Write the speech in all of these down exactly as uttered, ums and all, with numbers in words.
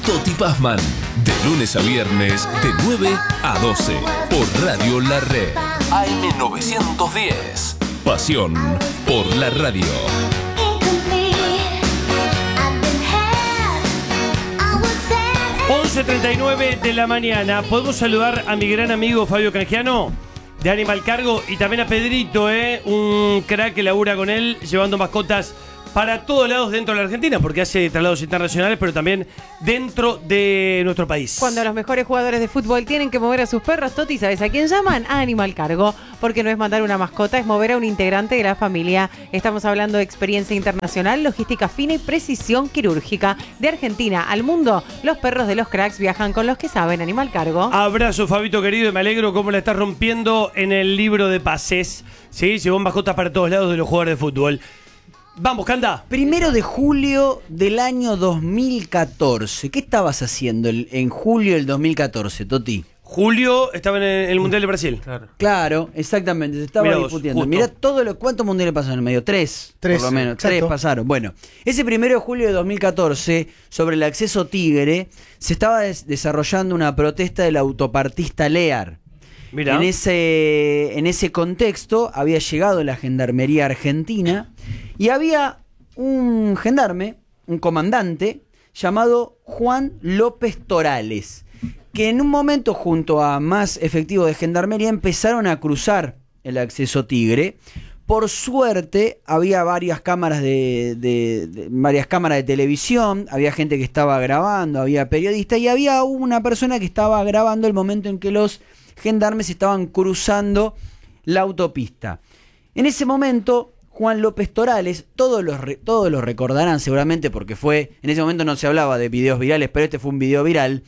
Toti Pazman, de lunes a viernes, de nueve a doce, por Radio La Red. A M novecientos diez. Pasión por la radio. once treinta y nueve de la mañana. ¿Podemos saludar a mi gran amigo Fabio Canjiano, de Animal Cargo, y también a Pedrito, eh, un crack que labura con él, llevando mascotas para todos lados dentro de la Argentina, porque hace traslados internacionales, pero también dentro de nuestro país. Cuando los mejores jugadores de fútbol tienen que mover a sus perros, Toti, ¿sabes a quién llaman? A Animal Cargo, porque no es mandar una mascota, es mover a un integrante de la familia. Estamos hablando de experiencia internacional, logística fina y precisión quirúrgica. De Argentina al mundo, los perros de los cracks viajan con los que saben. Animal Cargo. Abrazo, Fabito querido, y me alegro cómo la estás rompiendo en el libro de pases. Sí, llevó mascotas para todos lados de los jugadores de fútbol. Vamos, Canda. Primero de julio del año dos mil catorce. ¿Qué estabas haciendo el- en julio del dos mil catorce, Toti? Julio estaba en el, el Mundial de Brasil. Claro. Claro, exactamente, se estaba Mirá vos, discutiendo. justo. Mirá todo lo cuántos mundiales pasaron en el medio, tres, Tres, por lo menos, exacto. tres pasaron. Bueno, ese primero de julio de dos mil catorce, sobre el acceso Tigre, se estaba des- desarrollando una protesta del autopartista Lear. Mirá. En ese, en ese contexto había llegado la gendarmería argentina y había un gendarme, un comandante, llamado Juan López Torales, que en un momento junto a más efectivos de gendarmería empezaron a cruzar el acceso Tigre. Por suerte había varias cámaras de, de- de- varias cámaras de televisión, había gente que estaba grabando, había periodistas y había una persona que estaba grabando el momento en que los gendarmes estaban cruzando la autopista. En ese momento, Juan López Torales, todos los, re- todos los recordarán seguramente porque fue, en ese momento no se hablaba de videos virales, pero este fue un video viral.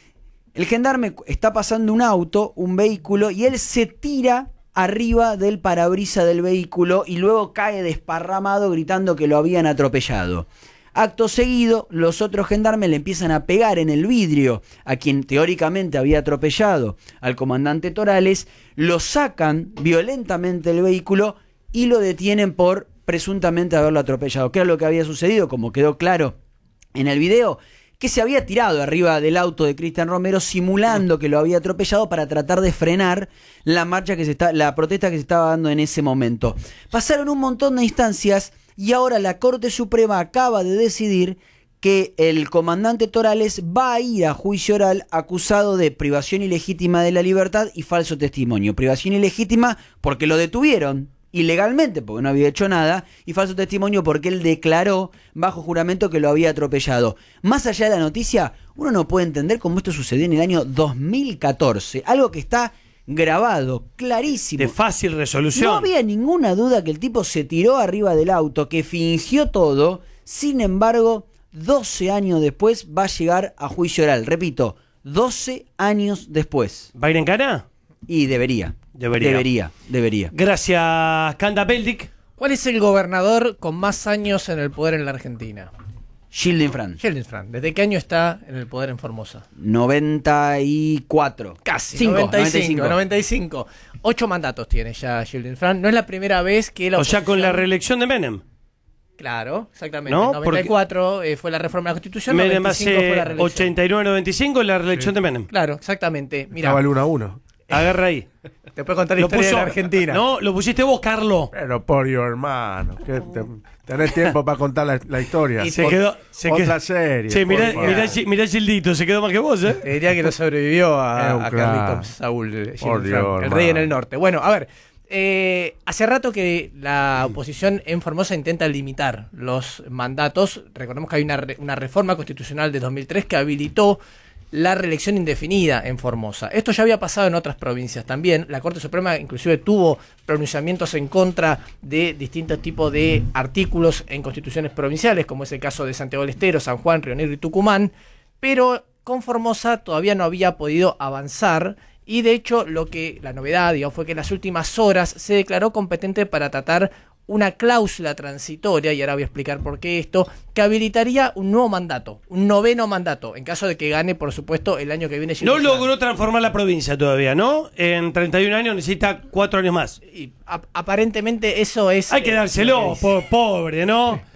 El gendarme está pasando un auto, un vehículo, y él se tira arriba del parabrisas del vehículo y luego cae desparramado gritando que lo habían atropellado. Acto seguido, los otros gendarmes le empiezan a pegar en el vidrio a quien teóricamente había atropellado al comandante Torales, lo sacan violentamente del vehículo y lo detienen por presuntamente haberlo atropellado. ¿Qué era lo que había sucedido? Como quedó claro en el video, que se había tirado arriba del auto de Cristian Romero simulando que lo había atropellado para tratar de frenar la marcha que se está, la protesta que se estaba dando en ese momento. Pasaron un montón de instancias y ahora la Corte Suprema acaba de decidir que el comandante Torales va a ir a juicio oral acusado de privación ilegítima de la libertad y falso testimonio. Privación ilegítima porque lo detuvieron ilegalmente, porque no había hecho nada, y falso testimonio porque él declaró bajo juramento que lo había atropellado. Más allá de la noticia, uno no puede entender cómo esto sucedió en el año dos mil catorce, algo que está grabado, clarísimo. De fácil resolución. No había ninguna duda que el tipo se tiró arriba del auto, que fingió todo. Sin embargo, doce años después va a llegar a juicio oral. Repito, doce años después. ¿Va a ir en cana? Y debería. Debería. Debería, debería. Gracias, Canda Beldic. ¿Cuál es el gobernador con más años en el poder en la Argentina? Schildenfrand. Schildenfrand. ¿Desde qué año está en el poder en Formosa? noventa y cuatro. Casi. Cinco, noventa y cinco, noventa y cinco. noventa y cinco. Ocho mandatos tiene ya Schildenfrand. No es la primera vez que la O sea, con la oposición- reelección de Menem. Claro, exactamente. ¿No? En noventa y cuatro eh, fue la reforma de la Constitución. Menem noventa y cinco fue la hace reelección. ochenta y nueve noventa y cinco la reelección de Menem. Claro, exactamente. Mira, Estaba el uno a uno. Agarra ahí. te puedo contar la Lo historia de puso- la Argentina. No, lo pusiste vos, Carlos. Pero por your hermano. Que te- tenés tiempo para contar la, la historia. Y se Ot- quedó. Se Otra quedó- serie. Sí, mirá, por favor. mirá, mirá Gildito, se quedó más que vos, ¿eh? Te diría que lo sobrevivió a, Es un a crack. Carlitos Saúl, eh, Por Schildenfrand, Dios, el rey en hermano. el norte. Bueno, a ver, eh, hace rato que la oposición en Formosa intenta limitar los mandatos. Recordemos que hay una, re- una reforma constitucional de dos mil tres que habilitó la reelección indefinida en Formosa. Esto ya había pasado en otras provincias también. La Corte Suprema inclusive tuvo pronunciamientos en contra de distintos tipos de artículos en constituciones provinciales, como es el caso de Santiago del Estero, San Juan, Río Negro y Tucumán, pero con Formosa todavía no había podido avanzar y de hecho lo que la novedad, digamos, fue que en las últimas horas se declaró competente para tratar una cláusula transitoria, y ahora voy a explicar por qué esto, que habilitaría un nuevo mandato, un noveno mandato, en caso de que gane, por supuesto, el año que viene. No logró transformar la provincia todavía, ¿no? En treinta y un años necesita cuatro años más. Y ap- aparentemente eso es... Hay que eh, dárselo, lo que dice. po- pobre, ¿no?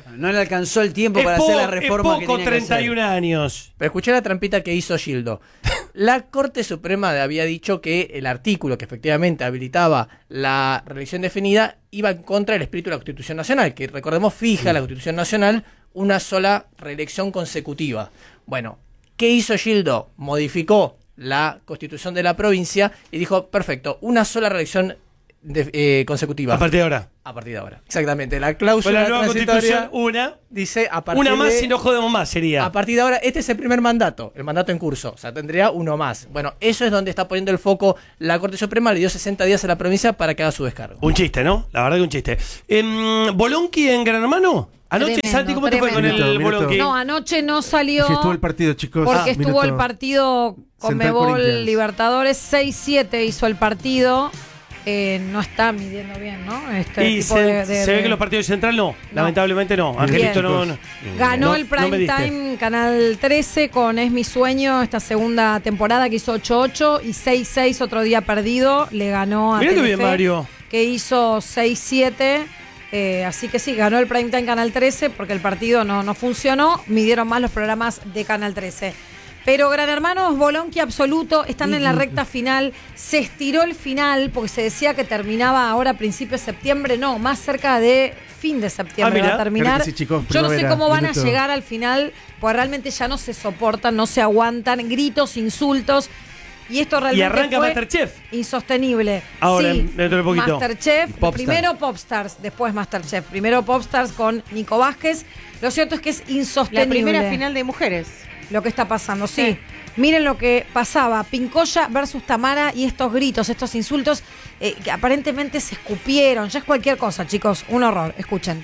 No le alcanzó el tiempo Es para po- hacer la reforma es poco, que tenía que hacer. treinta y un años. Pero escuché la trampita que hizo Gildo. La Corte Suprema había dicho que el artículo que efectivamente habilitaba la reelección definida iba en contra del espíritu de la Constitución Nacional, que recordemos fija la Constitución Nacional una sola reelección consecutiva. Bueno, ¿qué hizo Gildo? Modificó la Constitución de la provincia y dijo, perfecto, una sola reelección de- eh, consecutiva. A partir de ahora. A partir de ahora. Exactamente. La Con cláusula la nueva transitoria constitución, una. dice a partir Una más de, y no jodemos más sería. a partir de ahora, este es el primer mandato, el mandato en curso. O sea, tendría uno más. Bueno, eso es donde está poniendo el foco la Corte Suprema. Le dio sesenta días a la provincia para que haga su descargo. Un chiste, ¿no? La verdad que un chiste. Em, ¿Bolonqui en Gran Hermano? Anoche, Tremendo, Santi, ¿cómo te fue con tremendo. el Minuto, Bolonqui? No, anoche no salió Sí, estuvo el partido, chicos. porque Ah, estuvo minuto. el partido Central Conmebol Corinthians. Libertadores seis siete hizo el partido. Eh, no está midiendo bien, ¿no? Este Y tipo se, de- de- se ve de- que los partidos de Central no. Lamentablemente no. Angelito no, no. Ganó No, el no Prime me diste. Time Canal trece con Es mi sueño, esta segunda temporada que hizo ocho ocho y seis seis otro día perdido, le ganó a Mirá que Telefe, bien, Mario. que hizo seis siete. Eh, así que sí, ganó el Prime Time Canal trece porque el partido no, no funcionó, midieron más los programas de Canal trece. Pero Gran Hermano es Bolonqui absoluto, están en la recta final, se estiró el final porque se decía que terminaba ahora a principios de septiembre, no, más cerca de fin de septiembre Ah, va mirá. a terminar. Creo que sí, chicos, Yo no sé primavera, cómo van minuto. a llegar al final, porque realmente ya no se soportan, no se aguantan, gritos, insultos. Y esto realmente Y arranca fue Masterchef. insostenible. Ahora, Sí, dentro de poquito. Masterchef, Popstar. primero Popstars, después Masterchef. Primero Popstars con Nico Vázquez. Lo cierto es que es insostenible. La primera final de mujeres. Lo que está pasando, sí. Sí. Miren lo que pasaba. Pincoya versus Tamara y estos gritos, estos insultos eh, que aparentemente se escupieron. Ya es cualquier cosa, chicos. Un horror. Escuchen.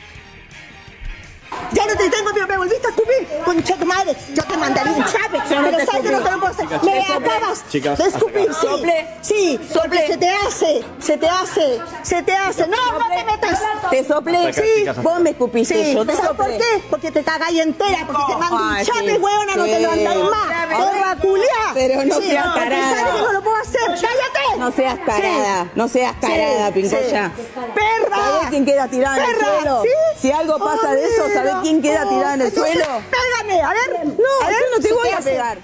Ya no te tengo, pero me volviste a escupir. Concha tu madre, yo te mandaré un chape. Pero sabes que no te lo puedo hacer. Me acabas de escupir, sí. Sí, sople. Se te hace, se te hace, se te hace. No, no te metas. Te soplé. Sí, Vos me escupiste. sí. Yo te ¿Sabes por soplé. qué? Porque te cagáis entera, porque te mando un Ay, chape, sí. huevona, no te Sí. levantáis más. Porra, culiá. Pero no Sí, seas porque tarada. sabes que no lo puedo hacer. ¡Cállate! No seas tarada, Sí. no seas tarada, Sí, Pincoya. sí. ¡Perra! ¿Sabés quién queda tirada en el ¡Perra! suelo? ¿Sí? Si algo pasa de eso, ¿sabés quién queda tirada en el Entonces, suelo? Pégame, a ver. No, a ver, yo no te ¿se voy a hace? pegar.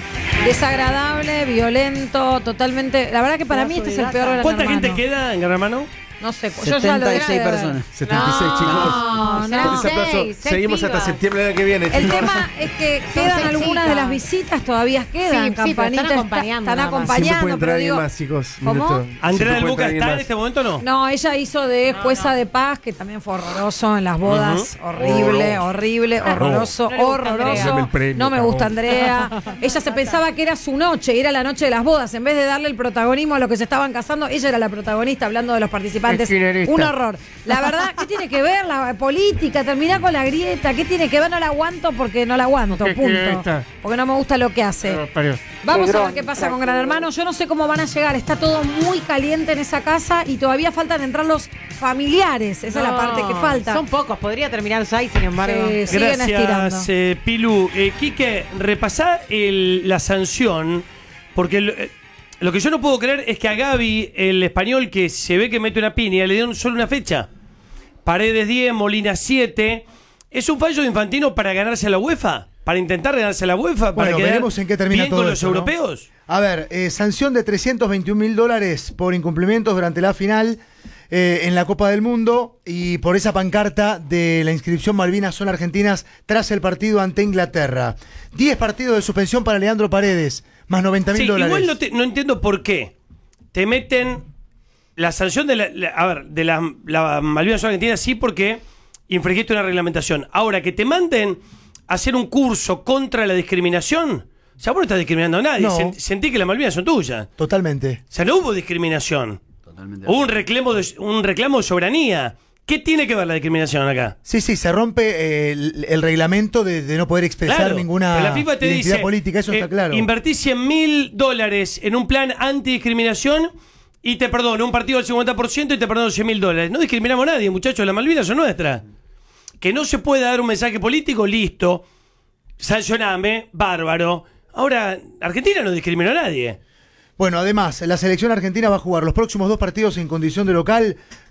Desagradable, violento, totalmente. La verdad que para mí este es el peor Gran ¿Cuánta Hermano. gente queda en Gran Hermano? No sé, yo ya lo setenta y dejé seis de ver. personas. setenta y seis, chicos. No, no. Fuerte ese aplauso. Seis, seis Seguimos hasta pibas. septiembre del año que viene, El chicos. tema es que quedan seis algunas de chicas. las visitas, todavía quedan. Sí, sí, pero Campanitas están acompañando están nada más. Siempre acompañando, puede entrar pero alguien digo, más, chicos. ¿cómo? Minuto. ¿Andrea Siempre del puede Boca entrar alguien está en más. este momento o no? no, ella hizo de jueza de paz, que también fue horroroso en las bodas. Horrible, horrible, horroroso, No le gusta horroroso. Dame el premio, No me cagón. gusta Andrea. Ella se pensaba que era su noche, era la noche de las bodas. En vez de darle el protagonismo a los que se estaban casando, ella era la protagonista hablando de los participantes. Un horror. La verdad, ¿qué tiene que ver la política? Terminar con la grieta. ¿Qué tiene que ver? No la aguanto porque no la aguanto, punto. Porque no me gusta lo que hace. Vamos a ver qué pasa con Gran Hermano. Yo no sé cómo van a llegar. Está todo muy caliente en esa casa y todavía faltan entrar los familiares. Esa es la No, parte que falta. Son pocos, podría terminar seis, sin embargo. Sí, siguen Gracias, estirando. eh, Pilu. Eh, Quique, repasá el- la sanción, porque lo, eh, lo que yo no puedo creer es que a Gaby, el español que se ve que mete una piña, le dieron solo una fecha. Paredes diez, Molina siete. ¿Es un fallo de Infantino para ganarse a la UEFA? ¿Para intentar ganarse a la UEFA? ¿Para Bueno, quedar veremos en qué termina bien todo con los esto, ¿no? europeos? A ver, eh, sanción de trescientos veintiún mil dólares por incumplimientos durante la final eh, en la Copa del Mundo y por esa pancarta de la inscripción Malvinas son argentinas tras el partido ante Inglaterra. diez partidos de suspensión para Leandro Paredes, más noventa mil Sí, dólares. igual no, te- no entiendo por qué te meten la sanción de la, la- a ver, de la, la Malvinas Argentina, sí, porque infringiste una reglamentación. Ahora, que te manden a hacer un curso contra la discriminación, o sea, vos no estás discriminando a nadie. No. Sen- Sentí que las Malvinas son tuyas. Totalmente. O sea, no hubo discriminación. Totalmente. Hubo un reclamo de, un reclamo de soberanía. ¿Qué tiene que ver la discriminación acá? Sí, sí, se rompe eh, el, el reglamento de, de no poder expresar Claro, ninguna pero la FIFA te identidad dice, política, eso eh, está claro. Invertí cien mil dólares en un plan antidiscriminación y te perdono un partido del cincuenta por ciento y te perdono cien mil dólares. No discriminamos a nadie, muchachos, las Malvinas son nuestras. Que no se pueda dar un mensaje político, listo. Sancioname, bárbaro. Ahora, Argentina no discriminó a nadie. Bueno, además, la selección argentina va a jugar los próximos dos partidos en condición de local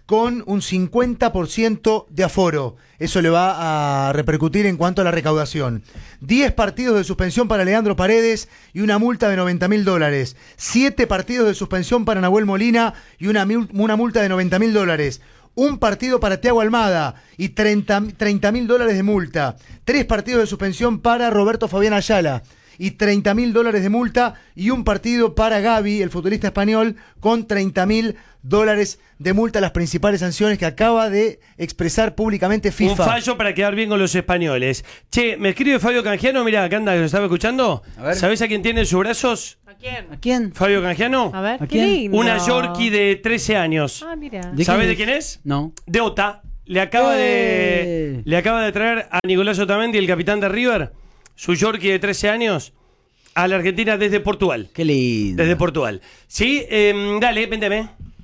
con un cincuenta por ciento de aforo. Eso le va a repercutir en cuanto a la recaudación. diez partidos de suspensión para Leandro Paredes y una multa de noventa mil dólares. siete partidos de suspensión para Nahuel Molina y una, una multa de noventa mil dólares. Un partido para Thiago Almada y treinta mil dólares de multa. Tres partidos de suspensión para Roberto Fabián Ayala y treinta mil dólares de multa. Y un partido para Gavi, el futbolista español, con treinta mil dólares de multa. Las principales sanciones que acaba de expresar públicamente FIFA. Un fallo para quedar bien con los españoles. Che, me escribe Fabio Canjiano, mira, acá anda, que lo estaba escuchando. A ver. ¿Sabés a quién tiene en sus brazos? ¿A quién? ¿A quién? Fabio Canjiano. A ver, ¿A qué quién? lindo. Una Yorkie de trece años. Ah, mira. ¿De ¿Sabés quién de es? quién es? No. De Ota. Le acaba ¡Eh! de le acaba de traer a Nicolás Otamendi, el capitán de River, su Yorkie de trece años, a la Argentina desde Portugal. Qué lindo. Desde Portugal. Sí, eh, dale, véndeme.